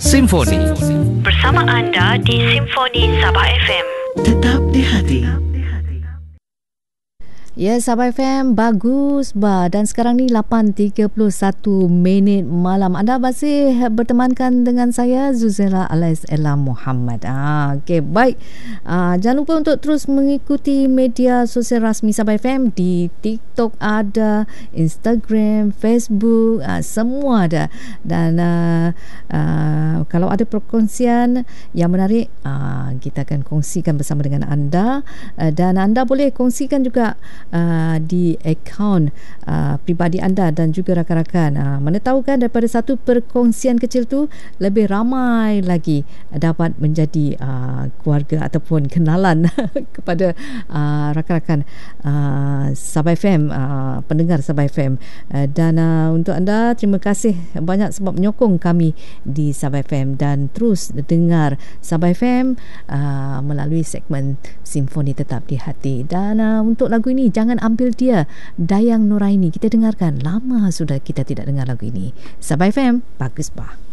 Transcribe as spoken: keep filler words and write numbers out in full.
Simfoni. Bersama anda di Simfoni Sabah F M. Tetap di hati. Ya, Sabah F M, bagus bah. Dan sekarang ni lapan tiga puluh satu minit malam. Anda masih bertemankan dengan saya, Zuzela alias Ella Muhammad. Ah, okay, baik. Ah, jangan lupa untuk terus mengikuti media sosial rasmi Sabah F M. Di TikTok ada, Instagram, Facebook, ah, semua ada. Dan ah, ah, kalau ada perkongsian yang menarik, ah, kita akan kongsikan bersama dengan anda. Ah, dan anda boleh kongsikan juga Uh, di akaun uh, pribadi anda dan juga rakan-rakan. Uh, mana tahu kan daripada satu perkongsian kecil tu lebih ramai lagi dapat menjadi uh, keluarga ataupun kenalan kepada uh, rakan-rakan uh, Sabah F M, uh, pendengar Sabah F M. Uh, dan uh, untuk anda, terima kasih banyak sebab menyokong kami di Sabah F M dan terus dengar Sabah F M uh, melalui segmen Simfoni Tetap di Hati. Dan uh, untuk lagu ini, Jangan Ambil Dia, Dayang Nuraini, kita dengarkan. Lama sudah kita tidak dengar lagu ini. Sabah F M, bagus bah.